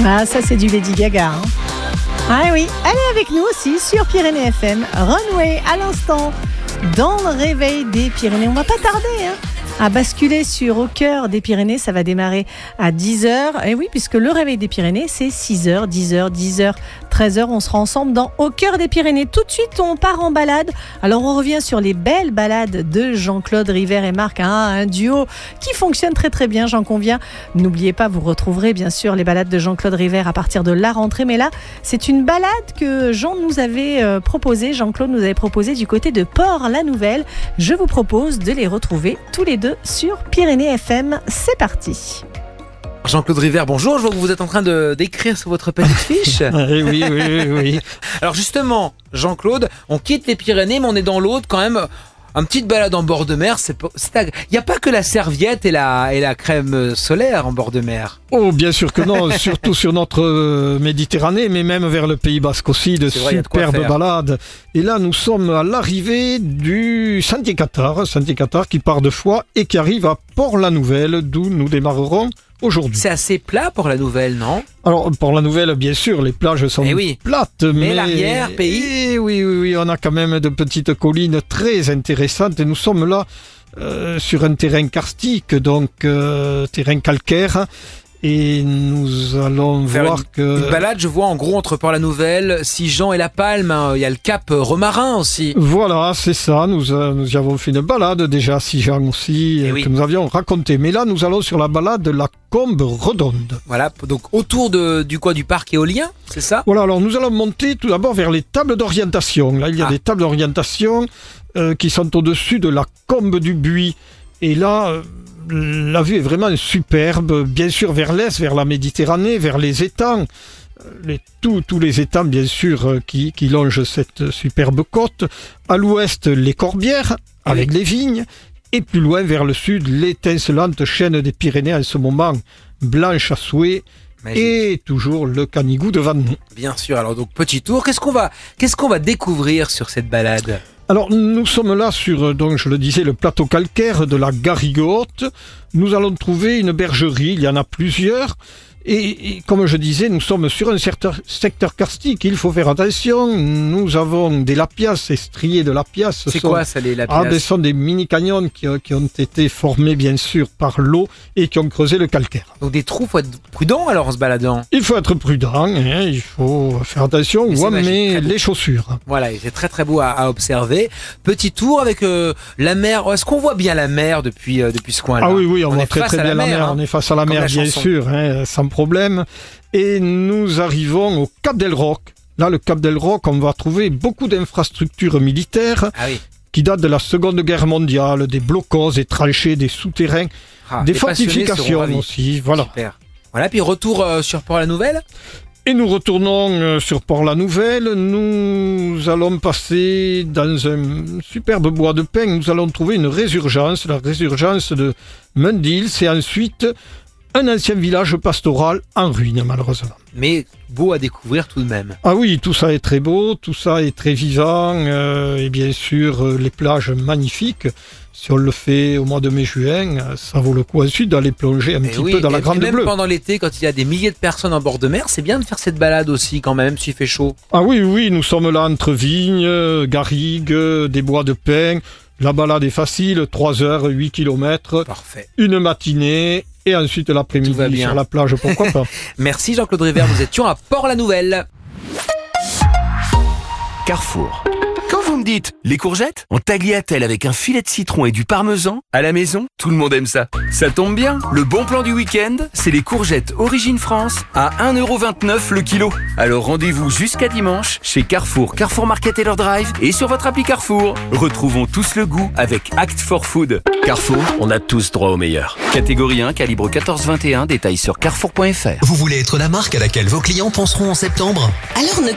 Ah, ça c'est du Lady Gaga. Hein. Ah oui, elle est avec nous aussi sur Pyrénées FM. Runway à l'instant dans le réveil des Pyrénées. On va pas tarder à basculer sur Au cœur des Pyrénées. Ça va démarrer à 10h. Et oui, puisque le réveil des Pyrénées, c'est 6h, 10h, 13h. On sera ensemble dans Au cœur des Pyrénées. Tout de suite, on part en balade. Alors, on revient sur les belles balades de Jean-Claude River et Marc. Un duo qui fonctionne très très bien, j'en conviens. N'oubliez pas, vous retrouverez bien sûr les balades de Jean-Claude River à partir de la rentrée. Mais là, c'est une balade que Jean-Claude nous avait proposée du côté de Port-la-Nouvelle. Je vous propose de les retrouver tous les deux sur Pyrénées FM. C'est parti. Jean-Claude River, bonjour, je vois que vous êtes en train d'écrire sur votre petite fiche. Oui. Alors justement, Jean-Claude, on quitte les Pyrénées, mais on est dans l'autre quand même. Un petite balade en bord de mer, il n'y a pas que la serviette et la crème solaire en bord de mer. Oh, bien sûr que non, surtout sur notre Méditerranée, mais même vers le Pays Basque aussi, de superbes balades. Et là, nous sommes à l'arrivée du Sentier Qatar qui part de Foix et qui arrive à Port-la-Nouvelle, d'où nous démarrerons aujourd'hui. C'est assez plat pour la Nouvelle, non ? Alors, pour la Nouvelle, bien sûr, les plages sont plates. Mais l'arrière-pays... Oui, on a quand même de petites collines très intéressantes. Et nous sommes là sur un terrain karstique, donc terrain calcaire. Et nous allons voir une balade, je vois, en gros, entre Port-la-Nouvelle, Sigean et La Palme. Il y a le cap Romarin aussi. Voilà, c'est ça. Nous y avons fait une balade déjà à Sigean aussi, que nous avions raconté. Mais là, nous allons sur la balade de la Combe Redonde. Voilà, donc autour du parc éolien, c'est ça ? Voilà, alors nous allons monter tout d'abord vers les tables d'orientation. Là, il y a des tables d'orientation qui sont au-dessus de la Combe du Buis. Et là... la vue est vraiment superbe, bien sûr vers l'est, vers la Méditerranée, vers les étangs, tous les étangs bien sûr qui longent cette superbe côte. À l'ouest, les Corbières avec les vignes, et plus loin vers le sud, l'étincelante chaîne des Pyrénées en ce moment blanche à souhait. Magique. Et toujours le Canigou devant nous. Bien sûr, alors donc petit tour, qu'est-ce qu'on va découvrir sur cette balade ? Alors nous sommes là sur, donc je le disais, le plateau calcaire de la Garrigue Haute. Nous allons trouver une bergerie, il y en a plusieurs. Et comme je disais, nous sommes sur un secteur karstique, il faut faire attention. Nous avons des lapias, estriers de lapias. C'est quoi ça, les lapias ? Ce sont des mini-canyons qui ont été formés bien sûr par l'eau et qui ont creusé le calcaire. Donc des trous, il faut être prudent alors en se baladant. Il faut être prudent, il faut faire attention où on met les chaussures. Voilà, c'est très très beau à observer. Petit tour avec la mer. Est-ce qu'on voit bien la mer depuis ce coin-là ? Ah oui, on voit très très bien la mer. On est face à la mer bien sûr, sans problème. Et nous arrivons au Cap del Roc. Là, le Cap del Roc, on va trouver beaucoup d'infrastructures militaires qui datent de la Seconde Guerre mondiale, des blocos, des tranchées, des souterrains, des fortifications aussi. Voilà. Super. Voilà, puis retour sur Port-la-Nouvelle. Et nous retournons sur Port-la-Nouvelle. Nous allons passer dans un superbe bois de pin. Nous allons trouver une résurgence, la résurgence de Mundils, et ensuite un ancien village pastoral en ruine, malheureusement. Mais beau à découvrir tout de même. Ah oui, tout ça est très beau, tout ça est très vivant, et bien sûr, les plages magnifiques. Si on le fait au mois de mai-juin, ça vaut le coup ensuite d'aller plonger un petit peu dans la Grande Bleue. Même pendant l'été, quand il y a des milliers de personnes en bord de mer, c'est bien de faire cette balade aussi quand même, s'il fait chaud. Ah oui, nous sommes là entre vignes, garrigues, des bois de pin. La balade est facile, 3 heures, 8 km. Parfait. Une matinée et ensuite l'après-midi sur la plage, pourquoi pas. Merci Jean-Claude River, nous étions à Port-la-Nouvelle. Carrefour. Quand vous me dites les courgettes en tagliatelle avec un filet de citron et du parmesan à la maison, tout le monde aime ça. Ça tombe bien, le bon plan du week-end, c'est les courgettes Origine France à 1,29€ le kilo. Alors rendez-vous jusqu'à dimanche chez Carrefour, Carrefour Market et leur drive et sur votre appli Carrefour. Retrouvons tous le goût avec Act for Food. Carrefour, on a tous droit au meilleur. Catégorie 1, calibre 14-21, détails sur carrefour.fr. Vous voulez être la marque à laquelle vos clients penseront en septembre ? Alors ne